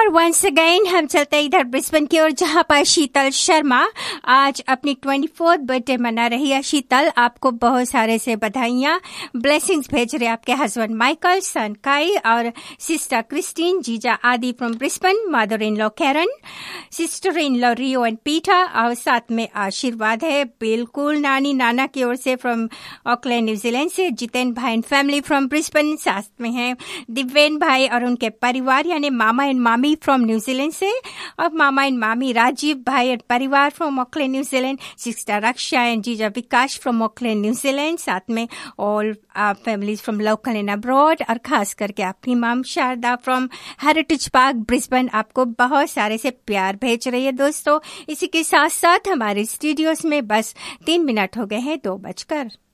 Once again हम चलते इधर ब्रिस्बेन की ओर, जहां पर शीतल शर्मा आज अपनी 24th बर्थडे मना रही है। शीतल, आपको बहुत सारे से बधाइयां, ब्लेसिंग्स भेज रहे आपके हस्बैंड माइकल, सन काई और सिस्टर क्रिस्टीन, जीजा आदि from Brisbane, mother in law Karen, sister in law Rio and Peter, और साथ में आशीर्वाद है बिल्कुल नानी नाना की ओर से फ्रॉम ऑकलैंड न्यूजीलैंड से, जितेन भाई एंड फैमिली फ्रॉम ब्रिस्बेन, साथ में है दिव्यन भाई और उनके परिवार यानी मामा एंड मामी फ्रॉम न्यूजीलैंड से, और मामा एंड मामी राजीव भाई एंड परिवार from Auckland New Zealand, sister Raksha and जीजा विकास फ्रॉम ऑकलैंड न्यूजीलैंड, साथ में all families from local and abroad, और खास करके आपकी माम Sharda from heritage park Brisbane आपको बहुत सारे से प्यार भेज रही है। दोस्तों, इसी के साथ साथ हमारे स्टूडियोज में बस 3 मिनट हो गए हैं 2 बजकर।